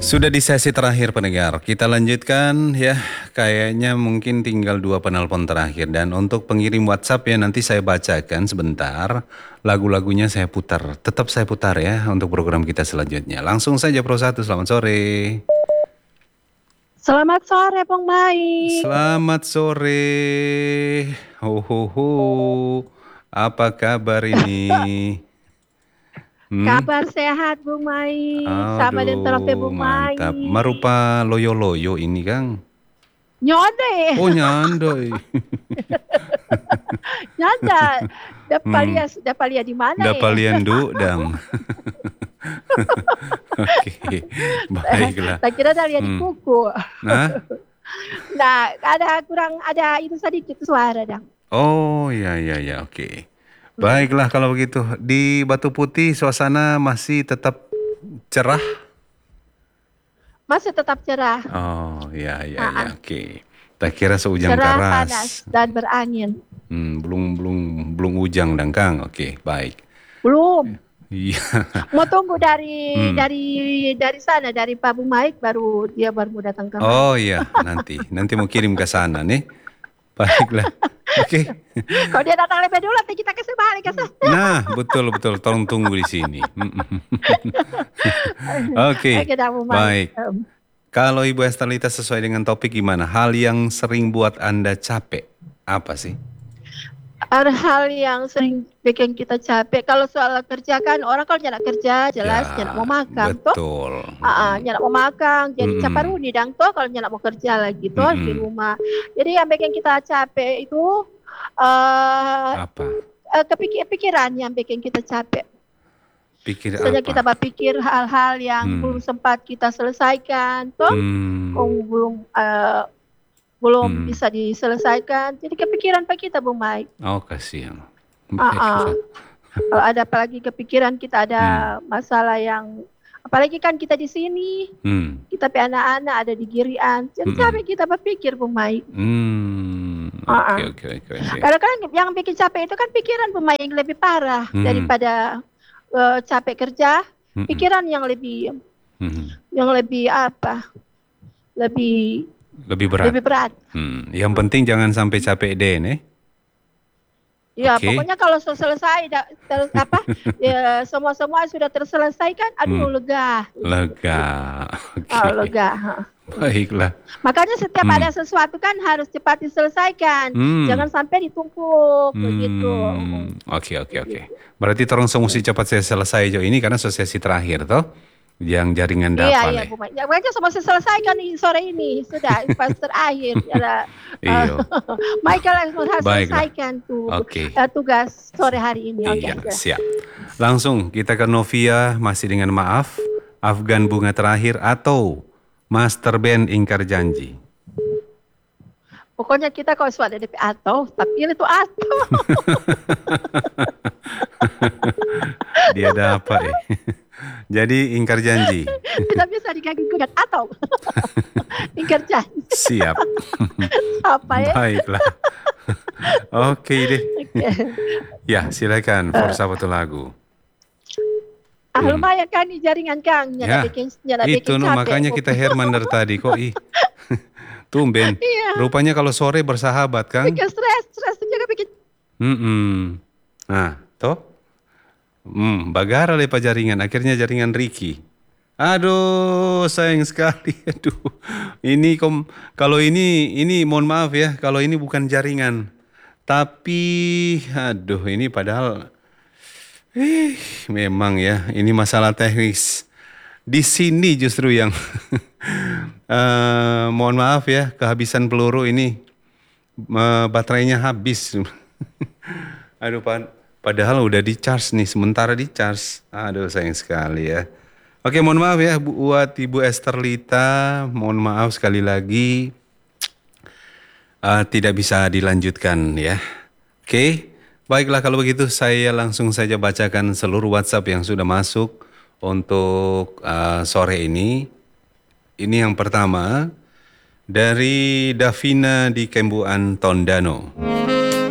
Sudah di sesi terakhir pendengar, kita lanjutkan ya. Kayaknya mungkin tinggal 2 penelpon terakhir. Dan untuk pengirim WhatsApp ya nanti saya bacakan sebentar. Lagu-lagunya saya putar, tetap saya putar ya untuk program kita selanjutnya. Langsung saja Pro 1, selamat sore. Selamat sore Bung Mai. Selamat sore. Ho ho ho. Apa kabar ini? Kabar sehat Bung Mai. Sama dan terope Aduh, Bung mantap. Mai. Merupa loyo-loyo ini, Kang. Nyonde. Oh, nyandoi. Nyanda. Dapat lihat di mana ya? Dapaliandu dang. Oke, baiklah. Tak kira dah lihat di kuku. Nah, Nah, ada itu sedikit suara dang. oh ya, oke. Baiklah kalau begitu. Di Batu Putih suasana masih tetap cerah. Masih tetap cerah. Oh ya, oke. Tak kira seujang Cerah, keras. panas dan berangin. Belum ujang dang Kang. Oke, baik. Belum. Iya. Mau tunggu dari sana dari Pak Bung Mai baru mau datang ke. Oh iya, nanti mau kirim ke sana nih. Baiklah. Oke. Kalau dia datang lebih dulu, nanti kita kasih balik ke sana. Nah, betul. Tolong tunggu di sini. Oke. Baik. Kalau Ibu Estelita sesuai dengan topik gimana? Hal yang sering buat Anda capek apa sih? Ada hal yang sering bikin kita capek. Kalau soal kerja kan orang kalau nyak kerja jelas nyak mau makan betul. nyak mau makan jadi caparuni dang toh kalau nyak mau kerja lagi toh di rumah. Jadi yang bikin kita capek itu apa? Pikiran yang bikin kita capek. Misalnya kita berpikir hal-hal yang belum sempat kita selesaikan toh belum bisa diselesaikan. Jadi kepikiran Pak kita Bung Mai. Oh, kasihan. Kalau ada apalagi kepikiran kita ada masalah yang apalagi kan kita di sini. Kita anak-anak ada di Girian. Jadi capek kita berpikir Bung Mai. Oke. Kalau kan yang bikin capek itu kan pikiran Bung Mai yang lebih parah daripada capek kerja. Pikiran yang lebih lebih berat. Yang penting jangan sampai capek deh, nih. Ya, pokoknya kalau selesai semua sudah terselesaikan, lega. Oke. Lega. Baiklah. Makanya setiap ada sesuatu kan harus cepat diselesaikan. Jangan sampai ditumpuk begitu. Oke. Berarti tolong mesti cepat selesai Jo ini karena sesi terakhir toh. Yang jaringan dapat. Iya, Bu. Ya, mereka semua selesaikan sore ini sudah pas terakhir. Michael harus selesaikan tugas sore hari ini. Iya, siap. Langsung kita ke Novia masih dengan maaf, Afgan bunga terakhir atau Master Band ingkar janji. Pokoknya kita kalau suara DP atau tapi itu atau. Dia ada apa Jadi ingkar janji. Tidak bisa diganggu-gugat atau ingkar janji. Siap. Apa ya? Baiklah. Oke deh. Ya silakan for satu lagu. Lumayan kan nih jaringan Kang. Bikin itu makanya kita Herman dari tadi kok tumben. Rupanya kalau sore bersahabat Kang. Bikin stres juga bikin. Nah, toh. Bagara lepas jaringan, akhirnya jaringan Ricky. Aduh, sayang sekali. Aduh. Kalau ini mohon maaf ya, kalau ini bukan jaringan. Tapi aduh, ini padahal memang ya, ini masalah teknis. Di sini justru yang mohon maaf ya, kehabisan peluru ini baterainya habis. Aduh, padahal udah di-charge nih, sementara di-charge. Aduh, sayang sekali ya. Oke, mohon maaf ya buat Ibu Estelita. Mohon maaf sekali lagi. Tidak bisa dilanjutkan ya. Oke, baiklah kalau begitu saya langsung saja bacakan seluruh WhatsApp yang sudah masuk untuk sore ini. Ini yang pertama dari Davina di Kembuan Tondano.